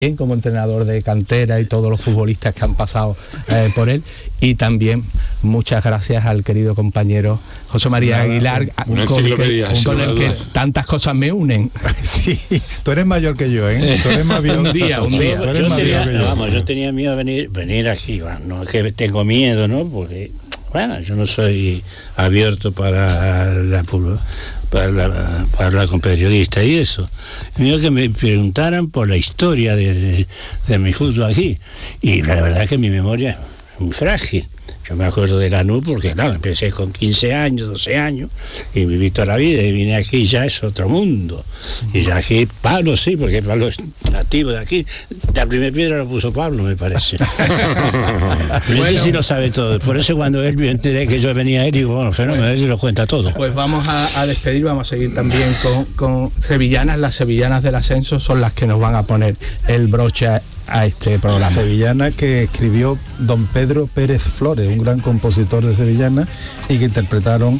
como entrenador de cantera y todos los futbolistas que han pasado por él, y también muchas gracias al querido compañero José María Aguilar, con el que tantas cosas me unen. Sí, tú eres mayor que yo, ¿eh? Tú eres más viejo. un día. Yo tenía miedo de venir aquí, bueno, no es que tengo miedo, ¿no? Porque, bueno, yo no soy abierto para hablar con periodistas y eso. Miedo que me preguntaran por la historia de mi fútbol aquí. Y la verdad es que mi memoria es muy frágil. Yo me acuerdo de Lanús porque, claro, empecé con 15 años, 12 años, y viví toda la vida, y vine aquí, ya es otro mundo. Y ya aquí, Pablo sí, porque Pablo es nativo de aquí. La primera piedra la puso Pablo, me parece. Bueno, sí lo sabe todo. Por eso cuando él me enteré que yo venía a él, digo, bueno, fenómeno, él se lo cuenta todo. Pues vamos a despedir, vamos a seguir también con sevillanas. Las sevillanas del ascenso son las que nos van a poner el broche a este programa. Sevillana que escribió don Pedro Pérez Flores, un gran compositor de sevillana, y que interpretaron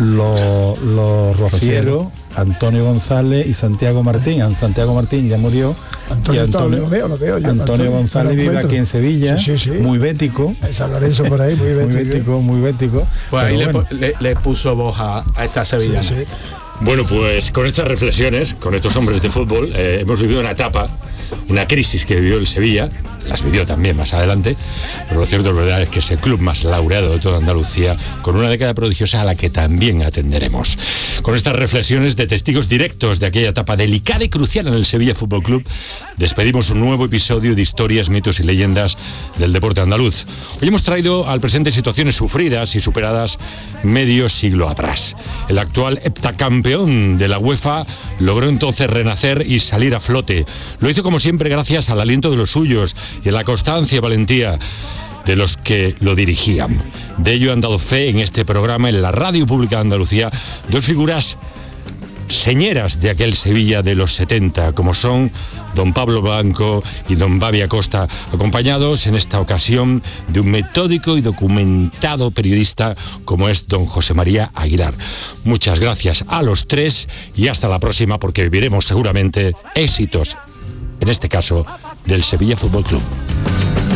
los rocieros Antonio González y Santiago Martín. Santiago Martín ya murió. Antonio González vive aquí en Sevilla, sí. Muy bético. San Lorenzo por ahí, muy bético. Pues ahí bueno, le puso voz a esta sevillana. Sí. Bueno, pues con estas reflexiones, con estos hombres de fútbol, hemos vivido una etapa, una crisis que vivió el Sevilla, las vivió también más adelante, pero lo cierto verdad es que es el club más laureado de toda Andalucía, con una década prodigiosa a la que también atenderemos. Con estas reflexiones de testigos directos de aquella etapa delicada y crucial en el Sevilla Fútbol Club, despedimos un nuevo episodio de historias, mitos y leyendas del deporte andaluz. Hoy hemos traído al presente situaciones sufridas y superadas medio siglo atrás. El actual heptacampeón de la UEFA logró entonces renacer y salir a flote. Lo hizo como siempre gracias al aliento de los suyos y a la constancia y valentía de los que lo dirigían. De ello han dado fe en este programa, en la Radio Pública de Andalucía, dos figuras señeras de aquel Sevilla de los 70, como son don Pablo Blanco y don Babi Acosta, acompañados en esta ocasión de un metódico y documentado periodista como es don José María Aguilar. Muchas gracias a los tres y hasta la próxima, porque viviremos seguramente éxitos, en este caso, del Sevilla Fútbol Club.